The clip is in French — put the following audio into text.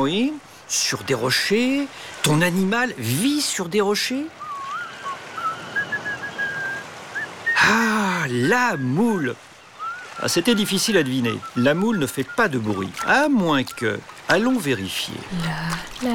Oui, sur des rochers. Ton animal vit sur des rochers? Ah, la moule! Ah, c'était difficile à deviner. La moule ne fait pas de bruit, à moins que... Allons vérifier.